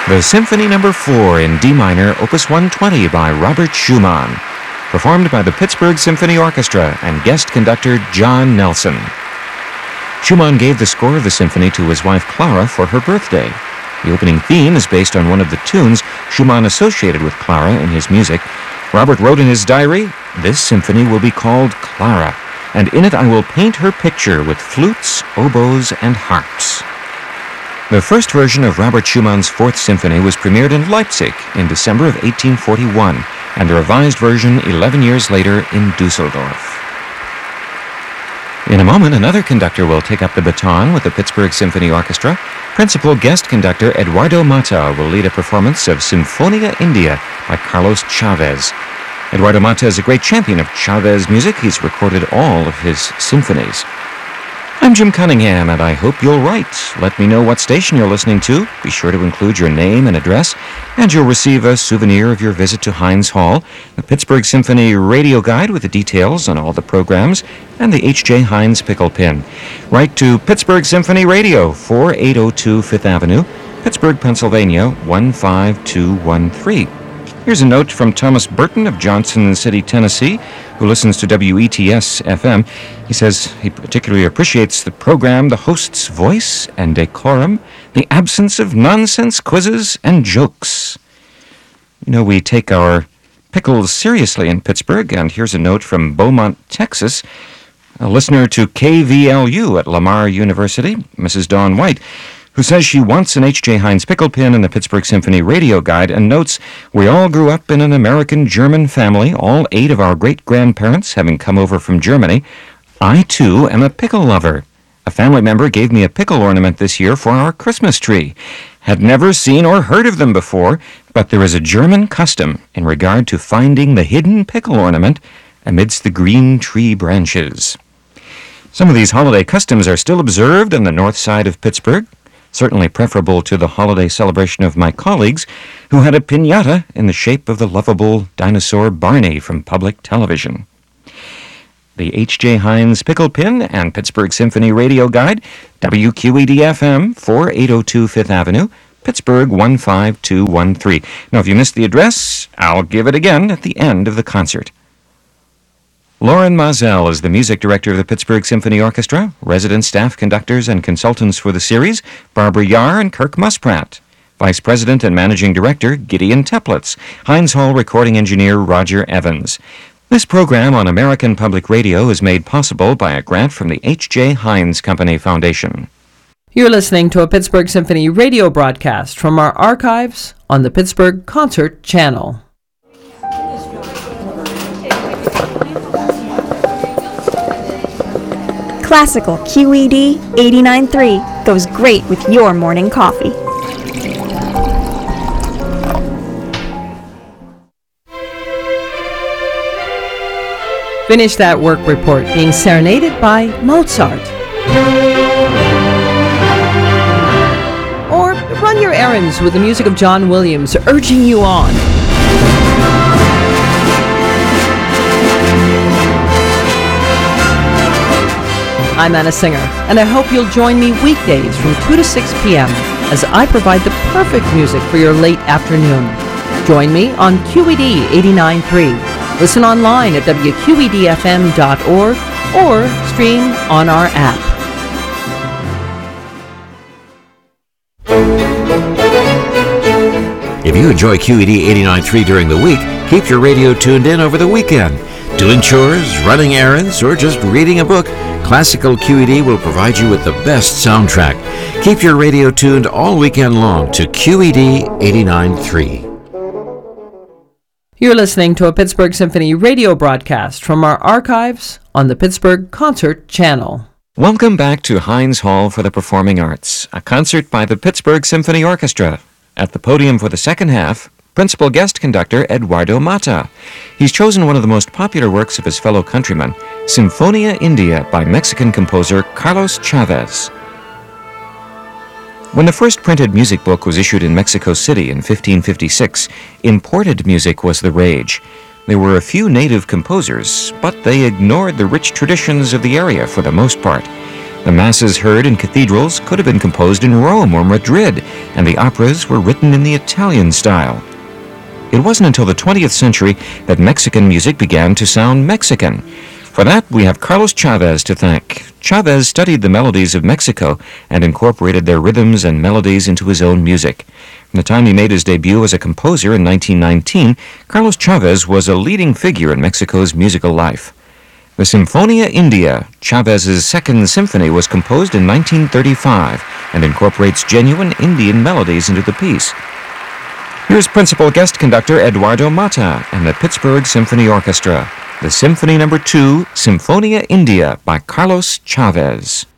The Symphony No. 4 in D minor, Opus 120 by Robert Schumann, performed by the Pittsburgh Symphony Orchestra and guest conductor John Nelson. Schumann gave the score of the symphony to his wife Clara for her birthday. The opening theme is based on one of the tunes Schumann associated with Clara in his music. Robert wrote in his diary, "This symphony will be called Clara, and in it I will paint her picture with flutes, oboes, and harps." The first version of Robert Schumann's Fourth Symphony was premiered in Leipzig in December of 1841, and a revised version 11 years later in Dusseldorf. In a moment, another conductor will take up the baton with the Pittsburgh Symphony Orchestra. Principal guest conductor Eduardo Mata will lead a performance of Sinfonia India by Carlos Chavez. Eduardo Mata is a great champion of Chavez music. He's recorded all of his symphonies. I'm Jim Cunningham, and I hope you'll write. Let me know what station you're listening to. Be sure to include your name and address, and you'll receive a souvenir of your visit to Heinz Hall, the Pittsburgh Symphony radio guide with the details on all the programs, and the H.J. Heinz pickle pin. Write to Pittsburgh Symphony Radio, 4802 Fifth Avenue, Pittsburgh, Pennsylvania, 15213. Here's a note from Thomas Burton of Johnson City, Tennessee, who listens to WETS FM. He says he particularly appreciates the program, the host's voice and decorum, the absence of nonsense quizzes and jokes. You know, we take our pickles seriously in Pittsburgh, and here's a note from Beaumont, Texas, a listener to KVLU at Lamar University, Mrs. Dawn White, who says she wants an H.J. Heinz pickle pin in the Pittsburgh Symphony radio guide, and notes, "We all grew up in an American-German family, all 8 of our great-grandparents having come over from Germany. I, too, am a pickle lover. A family member gave me a pickle ornament this year for our Christmas tree. Had never seen or heard of them before, but there is a German custom in regard to finding the hidden pickle ornament amidst the green tree branches." Some of these holiday customs are still observed on the north side of Pittsburgh, certainly preferable to the holiday celebration of my colleagues, who had a piñata in the shape of the lovable dinosaur Barney from public television. The H.J. Heinz Pickle Pin and Pittsburgh Symphony Radio Guide, WQED-FM, 4802 Fifth Avenue, Pittsburgh, 15213. Now, if you missed the address, I'll give it again at the end of the concert. Lauren Mazel is the music director of the Pittsburgh Symphony Orchestra. Resident staff conductors and consultants for the series, Barbara Yar and Kirk Muspratt. Vice President and Managing Director, Gideon Teplitz. Heinz Hall recording engineer, Roger Evans. This program on American Public Radio is made possible by a grant from the H.J. Heinz Company Foundation. You're listening to a Pittsburgh Symphony radio broadcast from our archives on the Pittsburgh Concert Channel. Classical QED 89.3 goes great with your morning coffee. Finish that work report being serenaded by Mozart. Or run your errands with the music of John Williams urging you on. I'm Anna Singer, and I hope you'll join me weekdays from 2 to 6 p.m. as I provide the perfect music for your late afternoon. Join me on QED 89.3. Listen online at WQEDFM.org or stream on our app. If you enjoy QED 89.3 during the week, keep your radio tuned in over the weekend. Doing chores, running errands, or just reading a book, Classical QED will provide you with the best soundtrack. Keep your radio tuned all weekend long to QED 89.3. You're listening to a Pittsburgh Symphony radio broadcast from our archives on the Pittsburgh Concert Channel. Welcome back to Heinz Hall for the Performing Arts, a concert by the Pittsburgh Symphony Orchestra. At the podium for the second half, principal guest conductor Eduardo Mata. He's chosen one of the most popular works of his fellow countrymen, Sinfonia India by Mexican composer Carlos Chavez. When the first printed music book was issued in Mexico City in 1556, imported music was the rage. There were a few native composers, but they ignored the rich traditions of the area for the most part. The masses heard in cathedrals could have been composed in Rome or Madrid, and the operas were written in the Italian style. It wasn't until the 20th century that Mexican music began to sound Mexican. For that, we have Carlos Chavez to thank. Chavez studied the melodies of Mexico and incorporated their rhythms and melodies into his own music. From the time he made his debut as a composer in 1919, Carlos Chavez was a leading figure in Mexico's musical life. The Sinfonia India, Chavez's second symphony, was composed in 1935 and incorporates genuine Indian melodies into the piece. Here's principal guest conductor Eduardo Mata and the Pittsburgh Symphony Orchestra. The Symphony No. 2, Sinfonia India by Carlos Chavez.